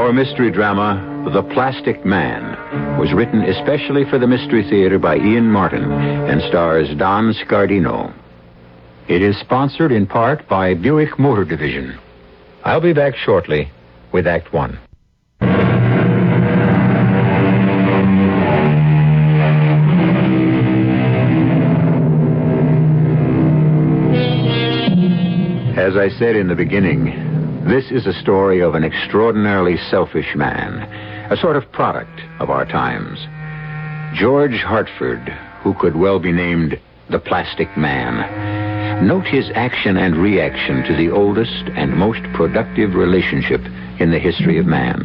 Our mystery drama, The Plastic Man, was written especially for the Mystery Theater by Ian Martin and stars Don Scardino. It is sponsored in part by Buick Motor Division. I'll be back shortly with Act One. As I said in the beginning, this is a story of an extraordinarily selfish man, a sort of product of our times. George Hartford, who could well be named the Plastic Man. Note his action and reaction to the oldest and most productive relationship in the history of man.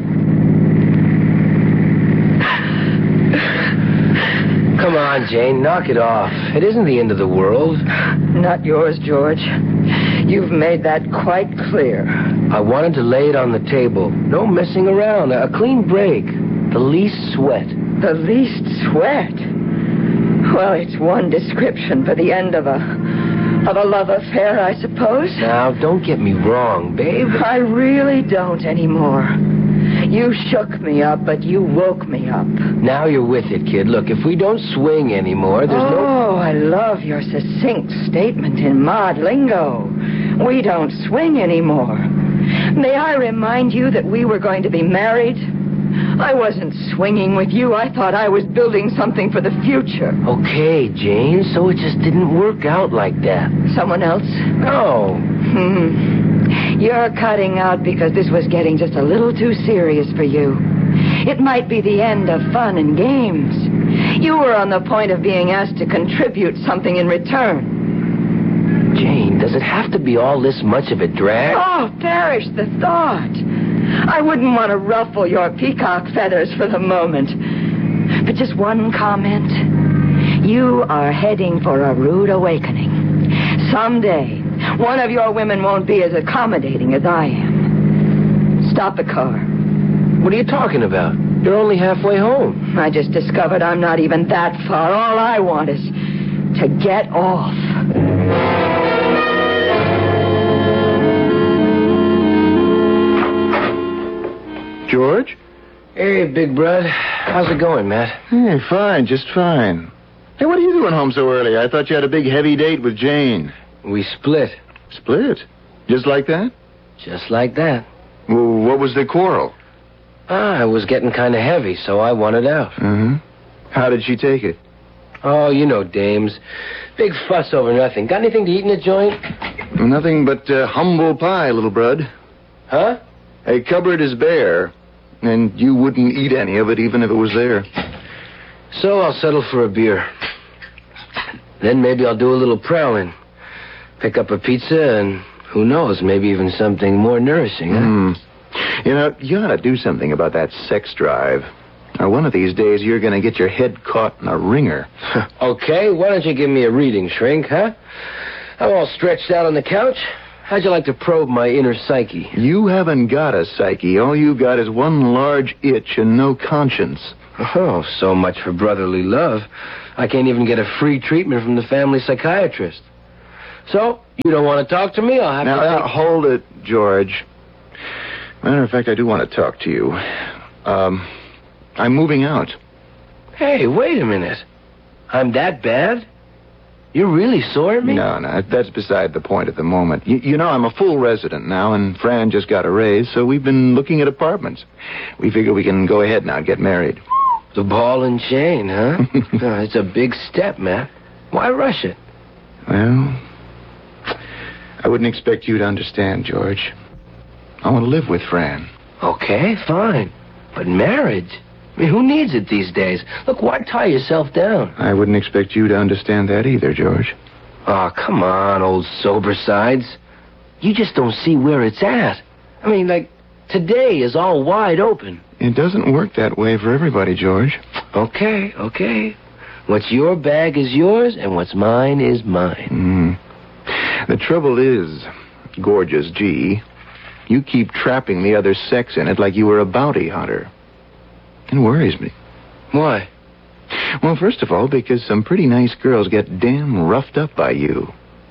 Come on, Jane, knock it off. It isn't the end of the world. Not yours, George. You've made that quite clear. I wanted to lay it on the table. No messing around. A clean break. The least sweat. The least sweat? Well, it's one description for the end of a love affair, I suppose. Now, don't get me wrong, babe. I really don't anymore. You shook me up, but you woke me up. Now you're with it, kid. Look, if we don't swing anymore, there's Oh, I love your succinct statement in mod lingo. We don't swing anymore. May I remind you that we were going to be married? I wasn't swinging with you. I thought I was building something for the future. Okay, Jane, so it just didn't work out like that. Someone else? No. You're cutting out because this was getting just a little too serious for you. It might be the end of fun and games. You were on the point of being asked to contribute something in return. Jane, does it have to be all this much of a drag? Oh, perish the thought. I wouldn't want to ruffle your peacock feathers for the moment. But just one comment. You are heading for a rude awakening. Someday, one of your women won't be as accommodating as I am. Stop the car. What are you talking about? You're only halfway home. I just discovered I'm not even that far. All I want is to get off. George? Hey, big bud. How's it going, Matt? Hey, fine, just fine. Hey, what are you doing home so early? I thought you had a big, heavy date with Jane. We split. Split? Just like that? Just like that. Well, what was the quarrel? It was getting kind of heavy, so I wanted out. Mm-hmm. How did she take it? Oh, you know dames. Big fuss over nothing. Got anything to eat in the joint? Nothing but humble pie, little bud. Huh? A cupboard is bare, and you wouldn't eat any of it even if it was there. So I'll settle for a beer. Then maybe I'll do a little prowling. Pick up a pizza and, who knows, maybe even something more nourishing, huh? You know, you ought to do something about that sex drive. Or one of these days you're going to get your head caught in a ringer. Okay, why don't you give me a reading, Shrink, huh? I'm all stretched out on the couch. How'd you like to probe my inner psyche? You haven't got a psyche. All you got is one large itch and no conscience. Oh, so much for brotherly love. I can't even get a free treatment from the family psychiatrist. So, you don't want to talk to me? I'll have to... Now, hold it, George. Matter of fact, I do want to talk to you. I'm moving out. Hey, wait a minute. I'm that bad? You're really sore at me? No, that's beside the point at the moment. You know, I'm a full resident now, and Fran just got a raise, so we've been looking at apartments. We figure we can go ahead now and get married. The ball and chain, huh? It's a big step, Matt. Why rush it? Well, I wouldn't expect you to understand, George. I want to live with Fran. Okay, fine. But marriage? I mean, who needs it these days? Look, why tie yourself down? I wouldn't expect you to understand that either, George. Oh, come on, old sober sides. You just don't see where it's at. I mean, like, today is all wide open. It doesn't work that way for everybody, George. Okay. What's your bag is yours, and what's mine is mine. The trouble is, gorgeous G, you keep trapping the other sex in it like you were a bounty hunter. It worries me. Why? Well, first of all, because some pretty nice girls get damn roughed up by you.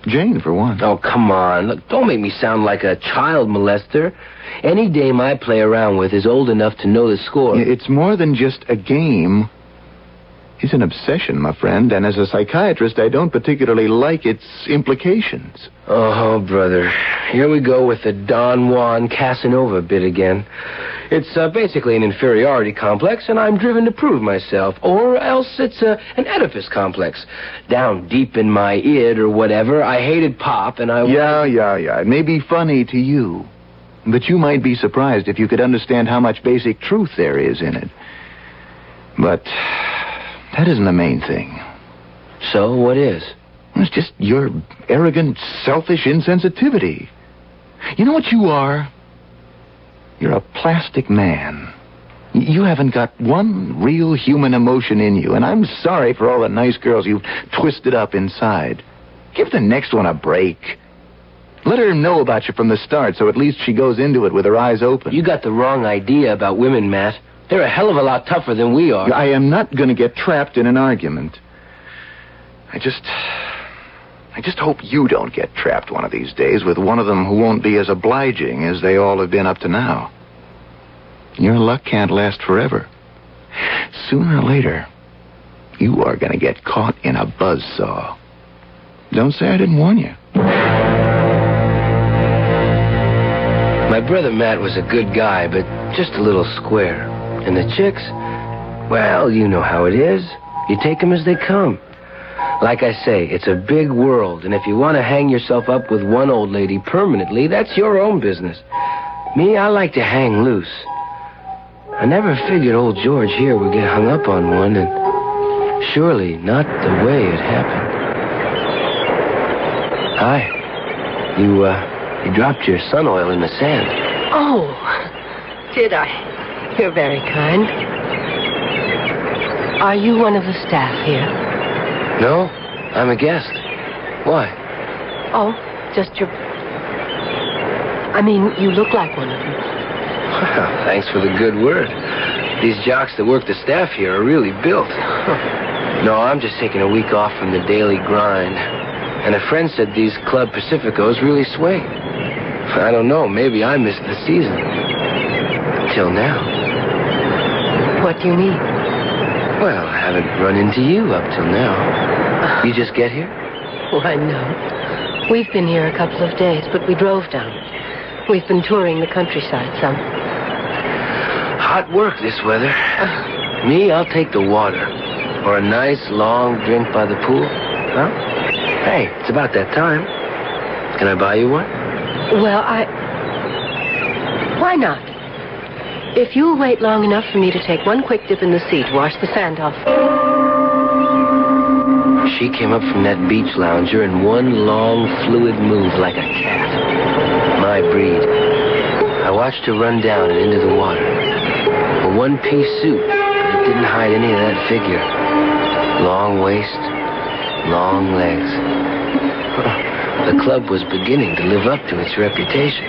Jane, for one. Oh, come on. Look, don't make me sound like a child molester. Any dame I play around with is old enough to know the score. It's more than just a game. It's an obsession, my friend, and as a psychiatrist, I don't particularly like its implications. Oh, brother. Here we go with the Don Juan Casanova bit again. It's basically an inferiority complex, and I'm driven to prove myself. Or else it's an Oedipus complex. Down deep in my id or whatever, I hated Pop, and I... Yeah. It may be funny to you, but you might be surprised if you could understand how much basic truth there is in it. But that isn't the main thing. So, what is? It's just your arrogant, selfish insensitivity. You know what you are? You're a plastic man. You haven't got one real human emotion in you, and I'm sorry for all the nice girls you've twisted up inside. Give the next one a break. Let her know about you from the start, so at least she goes into it with her eyes open. You got the wrong idea about women, Matt. They're a hell of a lot tougher than we are. I am not going to get trapped in an argument. I just hope you don't get trapped one of these days with one of them who won't be as obliging as they all have been up to now. Your luck can't last forever. Sooner or later, you are going to get caught in a buzzsaw. Don't say I didn't warn you. My brother Matt was a good guy, but just a little square. And the chicks, well, you know how it is. You take them as they come. Like I say, it's a big world, and if you want to hang yourself up with one old lady permanently, that's your own business. Me, I like to hang loose. I never figured old George here would get hung up on one, and surely not the way it happened. Hi. You dropped your sun oil in the sand. Oh, did I? You're very kind. Are you one of the staff here? No, I'm a guest. Why? Oh, just your... I mean, you look like one of them. Well, thanks for the good word. These jocks that work the staff here are really built. No, I'm just taking a week off from the daily grind. And a friend said these Club Pacificos really swing. I don't know, maybe I missed the season. Until now. What do you mean? Well, I haven't run into you up till now. You just get here? Why, no. We've been here a couple of days, but we drove down. We've been touring the countryside some. Hot work this weather. Me, I'll take the water. Or a nice, long drink by the pool. Huh? Hey, it's about that time. Can I buy you one? Well, Why not? If you'll wait long enough for me to take one quick dip in the sea to wash the sand off. She came up from that beach lounger in one long, fluid move like a cat. My breed. I watched her run down and into the water. A one-piece suit, but it didn't hide any of that figure. Long waist, long legs. The club was beginning to live up to its reputation.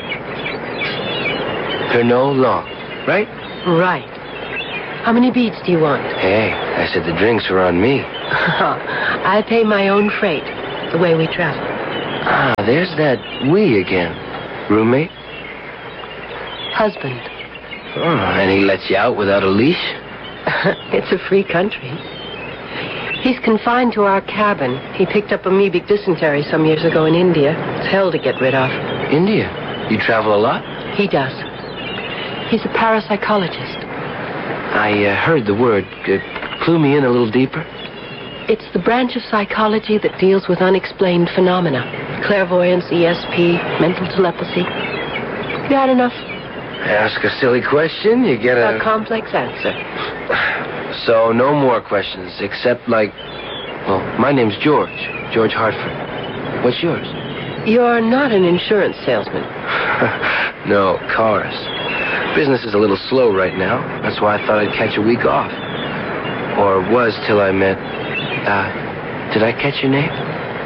Pernod long, right? Right. How many beads do you want? Hey, I said the drinks were on me. I pay my own freight, the way we travel. Ah, there's that we again. Roommate? Husband. Oh, and he lets you out without a leash? It's a free country. He's confined to our cabin. He picked up amoebic dysentery some years ago in India. It's hell to get rid of. India? You travel a lot? He does. He's a parapsychologist. I heard the word. Clue me in a little deeper. It's the branch of psychology that deals with unexplained phenomena. Clairvoyance, ESP, mental telepathy. You had enough? Ask a silly question, you get A complex answer. So no more questions, except like... Well, my name's George. George Hartford. What's yours? You're not an insurance salesman. No, cars. Business is a little slow right now. That's why I thought I'd catch a week off. Or was till I met... did I catch your name?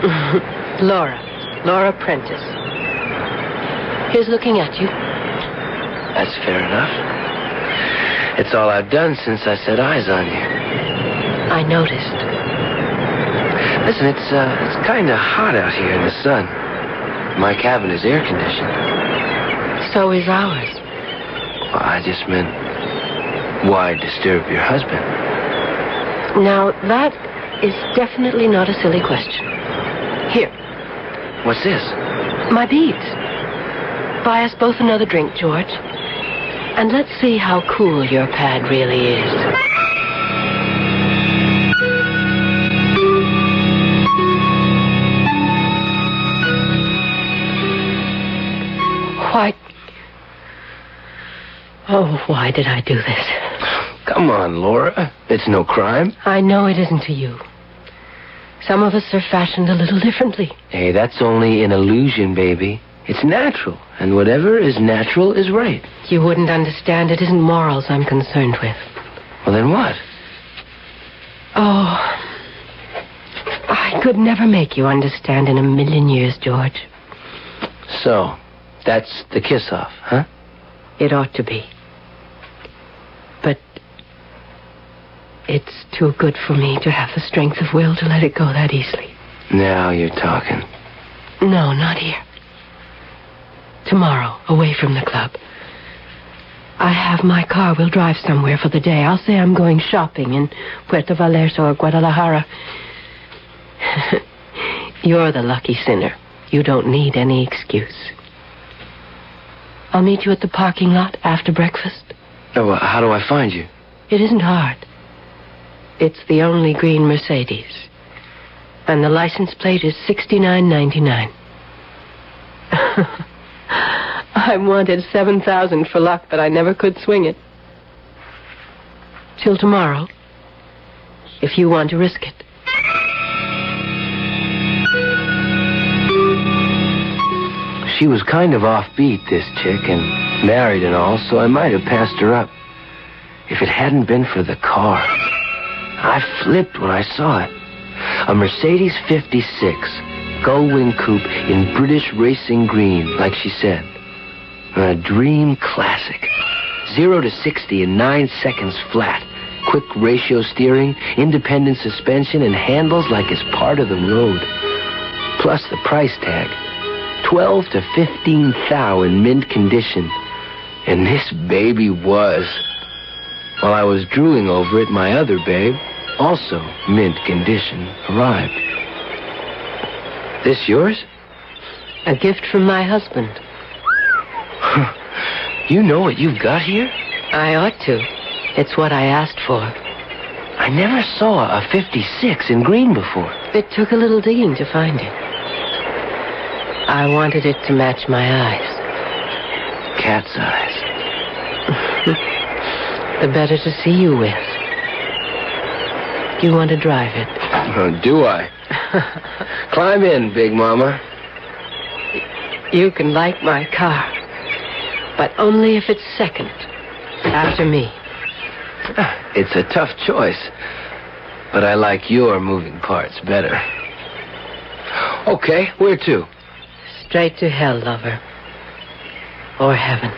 Laura Prentice. Here's looking at you. That's fair enough. It's all I've done since I set eyes on you. I noticed. Listen, it's kind of hot out here in the sun. My cabin is air conditioned. So is ours. Well, I just meant, why disturb your husband? Now, that is definitely not a silly question. Here, What's this? my beads. Buy us both another drink, George. And let's see how cool your pad really is. Why... Oh, why did I do this? Come on, Laura. It's no crime. I know it isn't to you. Some of us are fashioned a little differently. Hey, that's only an illusion, baby. It's natural, and whatever is natural is right. You wouldn't understand. It isn't morals I'm concerned with. Well, then what? Oh, I could never make you understand in a million years, George. So, that's the kiss-off, huh? It ought to be. But it's too good for me to have the strength of will to let it go that easily. Now you're talking. No, not here. Tomorrow, away from the club. I have my car. We'll drive somewhere for the day. I'll say I'm going shopping in Puerto Vallarta or Guadalajara. You're the lucky sinner. You don't need any excuse. I'll meet you at the parking lot after breakfast. Oh, well, how do I find you? It isn't hard. It's the only green Mercedes. And the license plate is $69.99. I wanted $7,000 for luck, but I never could swing it. Till tomorrow, if you want to risk it. She was kind of offbeat, this chick, and married and all, so I might have passed her up. If it hadn't been for the car. I flipped when I saw it. A Mercedes 56, gull-wing coupe in British racing green, like she said. A dream classic. 0 to 60 in 9 seconds flat. Quick ratio steering, independent suspension, and handles like it's part of the road. Plus the price tag. 12 to 15 thou in mint condition. And this baby was. While I was drooling over it, my other babe, also mint condition, arrived. This yours? A gift from my husband. You know what you've got here? I ought to. It's what I asked for. I never saw a 56 in green before. It took a little digging to find it. I wanted it to match my eyes. Cat's eyes. The better to see you with. You want to drive it? Oh, do I? Climb in, Big Mama. You can like my car, but only if it's second, after me. It's a tough choice, but I like your moving parts better. Okay, where to? Straight to hell, lover. Or heaven.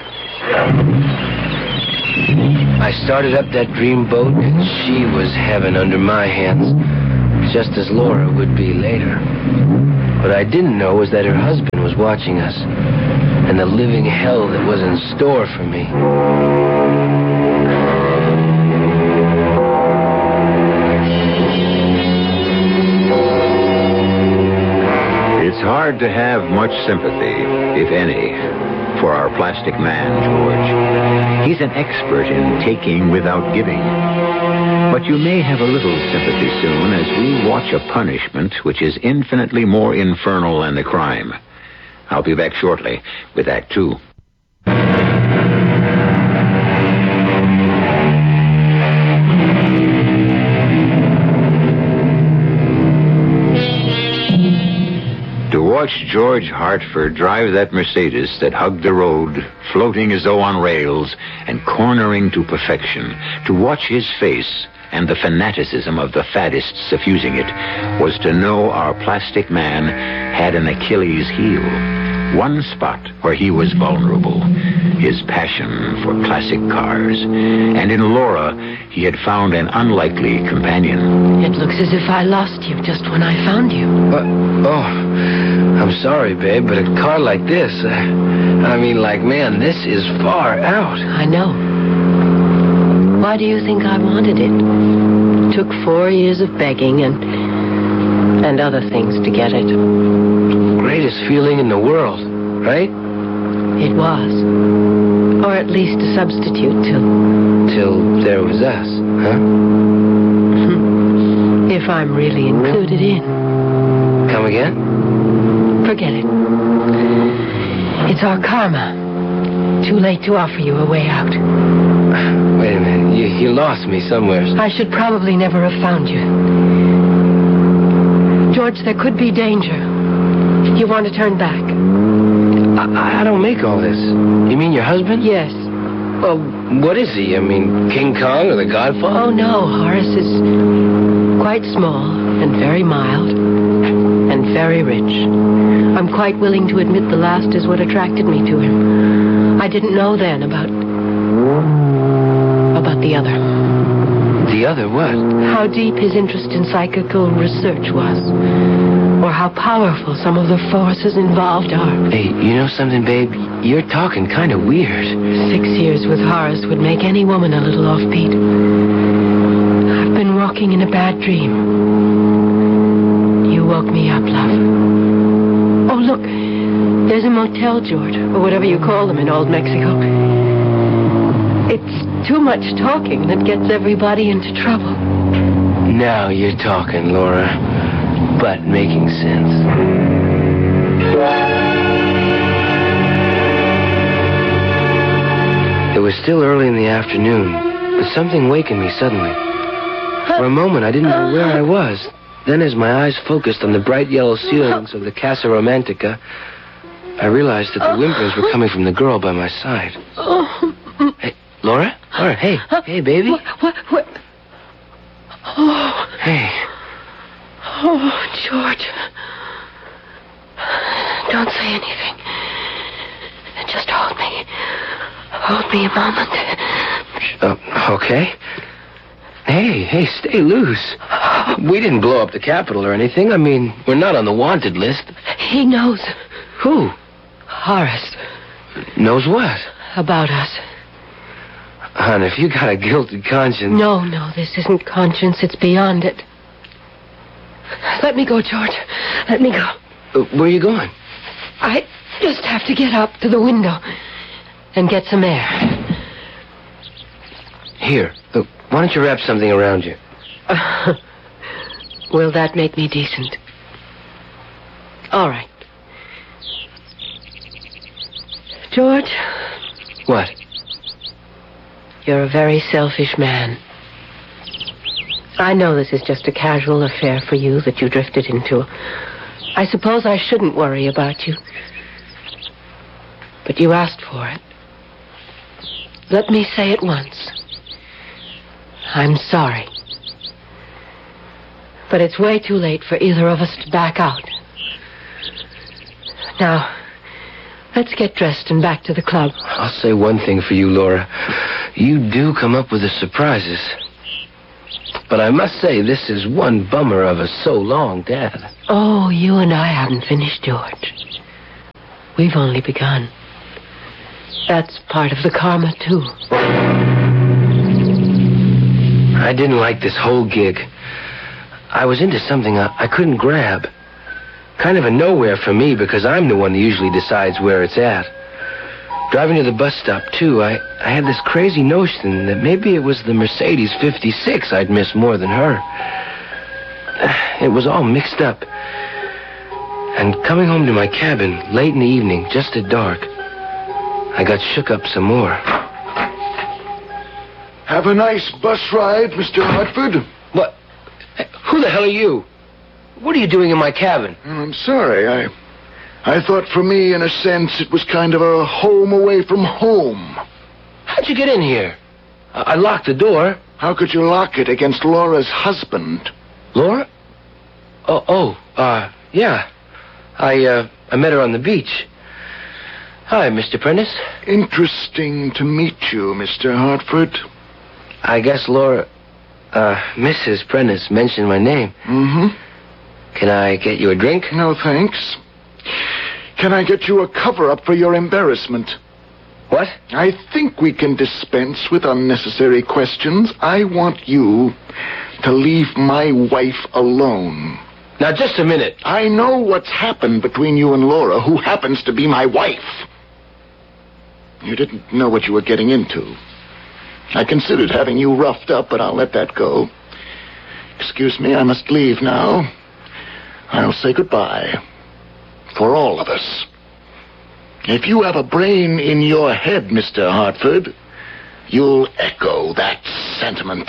I started up that dream boat, and she was heaven under my hands, just as Laura would be later. What I didn't know was that her husband was watching us, and the living hell that was in store for me. It's hard to have much sympathy, if any, for our plastic man, George. He's an expert in taking without giving. But you may have a little sympathy soon as we watch a punishment which is infinitely more infernal than the crime. I'll be back shortly with Act 2. To watch George Hartford drive that Mercedes that hugged the road, floating as though on rails and cornering to perfection, to watch his face and the fanaticism of the faddists suffusing it, was to know our plastic man had an Achilles heel. One spot where he was vulnerable, his his passion for classic cars. And in Laura, he had found an unlikely companion. It looks as if I lost you just when I found you. What? Oh, I'm sorry, babe, but a car like this, man, this is far out. I know. Why do you think I wanted it? Took 4 years of begging and other things to get it. Greatest feeling in the world, right? It was. Or at least a substitute Till there was us, huh? If I'm really included in. Come again? Forget it. It's our karma. Too late to offer you a way out. Wait a minute. You lost me somewhere. I should probably never have found you. George, there could be danger. You want to turn back? I don't make all this. You mean your husband? Yes. Well, what is he? I mean, King Kong or the Godfather? Oh, no. Horace is quite small and very mild and very rich. I'm quite willing to admit the last is what attracted me to him. I didn't know then about the other. The other what? How deep his interest in psychical research was. Or how powerful some of the forces involved are. Hey, you know something, babe? You're talking kind of weird. 6 years with Horace would make any woman a little offbeat. I've been walking in a bad dream. You woke me up, love. Oh, look. There's a motel, George, or whatever you call them in old Mexico. It's too much talking that gets everybody into trouble. Now you're talking, Laura. But making sense. It was still early in the afternoon, but something wakened me suddenly. For a moment, I didn't know where I was. Then, as my eyes focused on the bright yellow ceilings of the Casa Romantica, I realized that the whimpers were coming from the girl by my side. Hey, Laura? Laura, hey. Hey, baby. What? Oh. Hey. Oh, George. Don't say anything. Just hold me. Hold me a moment. Okay. Hey, stay loose. We didn't blow up the Capitol or anything. I mean, we're not on the wanted list. He knows. Who? Horace. Knows what? About us. Hon, if you got a guilty conscience... No, this isn't conscience. It's beyond it. Let me go, George. Let me go. Where are you going? I just have to get up to the window and get some air. Here. Why don't you wrap something around you? Will that make me decent? All right. George? What? You're a very selfish man. I know this is just a casual affair for you that you drifted into. I suppose I shouldn't worry about you. But you asked for it. Let me say it once. I'm sorry. But it's way too late for either of us to back out. Now, let's get dressed and back to the club. I'll say one thing for you, Laura. You do come up with the surprises. But I must say, this is one bummer of a so-long, Dad. Oh, you and I haven't finished, George. We've only begun. That's part of the karma, too. I didn't like this whole gig. I was into something I couldn't grab. Kind of a nowhere for me, because I'm the one who usually decides where it's at. Driving to the bus stop, too, I had this crazy notion that maybe it was the Mercedes 56 I'd miss more than her. It was all mixed up. And coming home to my cabin late in the evening, just at dark, I got shook up some more. Have a nice bus ride, Mr. Hartford. What? Who the hell are you? What are you doing in my cabin? I'm sorry. I thought for me, in a sense, it was kind of a home away from home. How'd you get in here? I locked the door. How could you lock it against Laura's husband? Laura? Yeah. I met her on the beach. Hi, Mr. Prentice. Interesting to meet you, Mr. Hartford. I guess Mrs. Prentice mentioned my name. Mm-hmm. Can I get you a drink? No, thanks. Can I get you a cover-up for your embarrassment? What? I think we can dispense with unnecessary questions. I want you to leave my wife alone. Now, just a minute. I know what's happened between you and Laura, who happens to be my wife. You didn't know what you were getting into. I considered having you roughed up, but I'll let that go. Excuse me, I must leave now. I'll say goodbye. For all of us. If you have a brain in your head, Mr. Hartford, you'll echo that sentiment.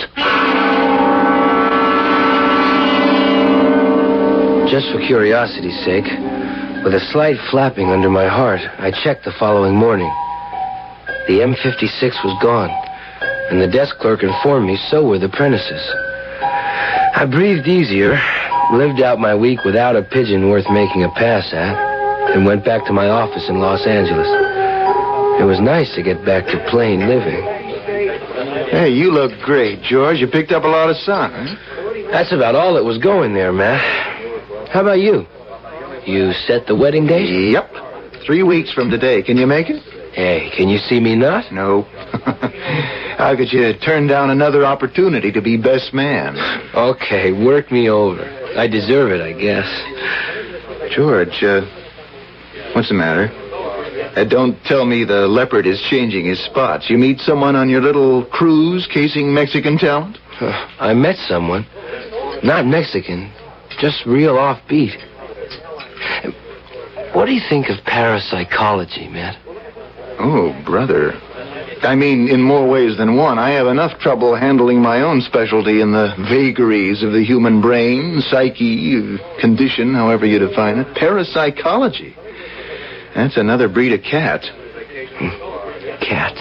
Just for curiosity's sake, with a slight flapping under my heart, I checked the following morning. The M56 was gone, and the desk clerk informed me so were the Prentices. I breathed easier, lived out my week without a pigeon worth making a pass at, and went back to my office in Los Angeles. It was nice to get back to plain living. Hey, you look great, George. You picked up a lot of sun, huh? That's about all that was going there, Matt. How about you? You set the wedding date? Yep. 3 weeks from today. Can you make it? Hey, can you see me not? No. How could you turn down another opportunity to be best man? Okay, work me over. I deserve it, I guess. George, what's the matter? Don't tell me the leopard is changing his spots. You meet someone on your little cruise casing Mexican talent? I met someone. Not Mexican. Just real offbeat. What do you think of parapsychology, Matt? Oh, brother. I mean, in more ways than one. I have enough trouble handling my own specialty in the vagaries of the human brain, psyche, condition, however you define it. Parapsychology. That's another breed of cat. Cat?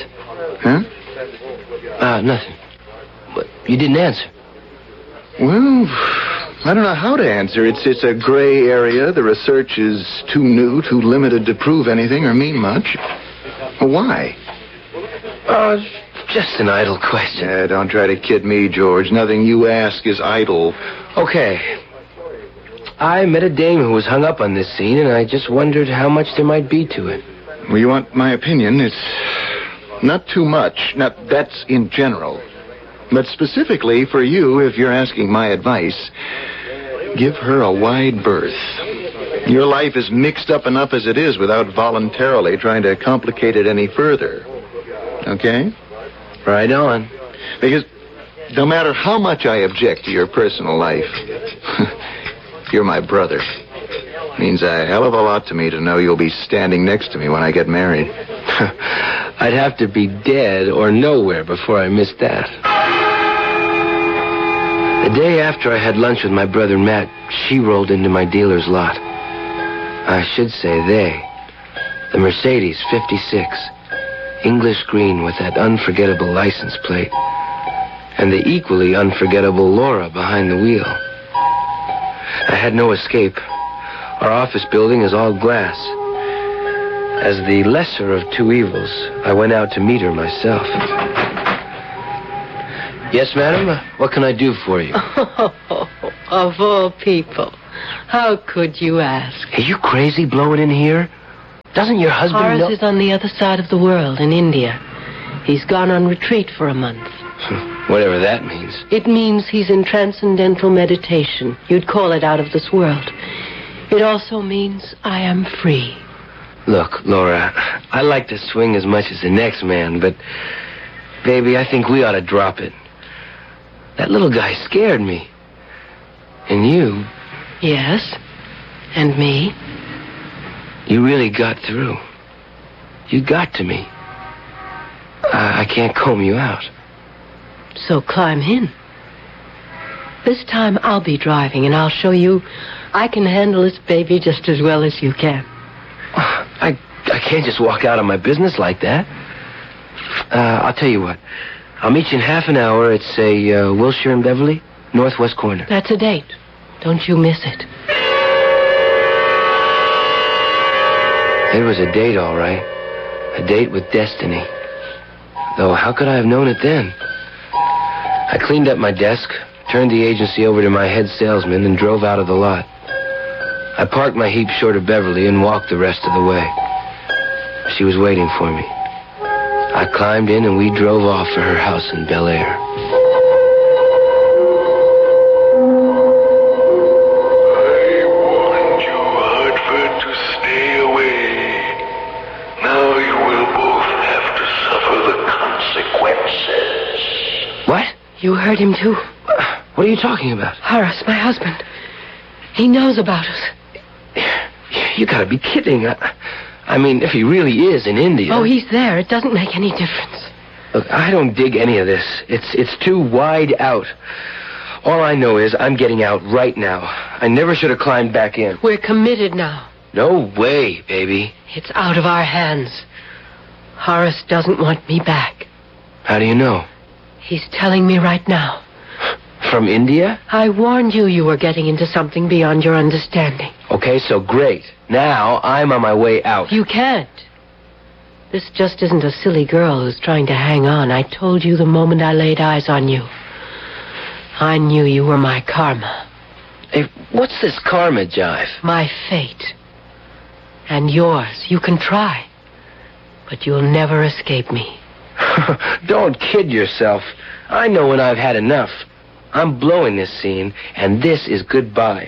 Huh? Nothing. But you didn't answer. Well, I don't know how to answer. It's a gray area. The research is too new, too limited to prove anything or mean much. Why? Just an idle question. Yeah, don't try to kid me, George. Nothing you ask is idle. Okay. I met a dame who was hung up on this scene, and I just wondered how much there might be to it. Well, you want my opinion? It's not too much. Now, that's in general. But specifically for you, if you're asking my advice, give her a wide berth. Your life is mixed up enough as it is without voluntarily trying to complicate it any further. Okay? Right on. Because no matter how much I object to your personal life, you're my brother. Means a hell of a lot to me to know you'll be standing next to me when I get married. I'd have to be dead or nowhere before I missed that. The day after I had lunch with my brother Matt, she rolled into my dealer's lot. I should say they. The Mercedes 56. English green with that unforgettable license plate. And the equally unforgettable Laura behind the wheel. I had no escape. Our office building is all glass. As the lesser of two evils, I went out to meet her myself. Yes, madam? What can I do for you? Oh, of all people. How could you ask? Are you crazy blowing in here? Doesn't your husband know? Horace is on the other side of the world, in India. He's gone on retreat for a month. Whatever that means. It means he's in transcendental meditation. You'd call it out of this world. It also means I am free. Look, Laura, I like to swing as much as the next man, but, baby, I think we ought to drop it. That little guy scared me. And you... Yes, and me. You really got through. You got to me. I can't comb you out. So climb in. This time I'll be driving, and I'll show you I can handle this baby just as well as you can. I can't just walk out on my business like that. I'll tell you what. I'll meet you in half an hour at, say, Wilshire and Beverly, northwest corner. That's a date. Don't you miss it. It was a date, all right. A date with destiny. Though how could I have known it then? I cleaned up my desk, turned the agency over to my head salesman, and drove out of the lot. I parked my heap short of Beverly and walked the rest of the way. She was waiting for me. I climbed in and we drove off for her house in Bel Air. You heard him, too. What are you talking about? Horace, my husband. He knows about us. You gotta be kidding. I mean, if he really is in India... Oh, he's there. It doesn't make any difference. Look, I don't dig any of this. It's too wide out. All I know is I'm getting out right now. I never should have climbed back in. We're committed now. No way, baby. It's out of our hands. Horace doesn't want me back. How do you know? He's telling me right now. From India? I warned you were getting into something beyond your understanding. Okay, so great. Now I'm on my way out. You can't. This just isn't a silly girl who's trying to hang on. I told you the moment I laid eyes on you. I knew you were my karma. Hey, what's this karma jive? My fate. And yours. You can try. But you'll never escape me. Don't kid yourself. I know when I've had enough. I'm blowing this scene, and this is goodbye.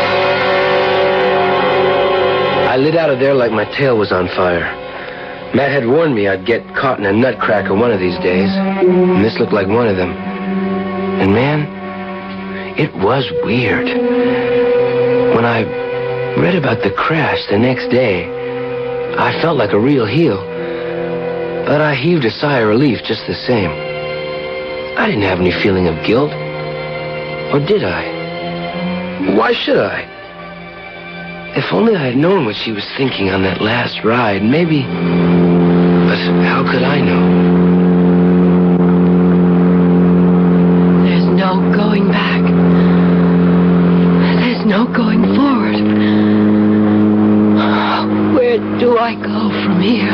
I lit out of there like my tail was on fire. Matt had warned me I'd get caught in a nutcracker one of these days, and this looked like one of them. And man, it was weird. When I read about the crash the next day, I felt like a real heel. But I heaved a sigh of relief just the same. I didn't have any feeling of guilt. Or did I? Why should I? If only I had known what she was thinking on that last ride, maybe... But how could I know? There's no going back. There's no going forward. Where do I go from here?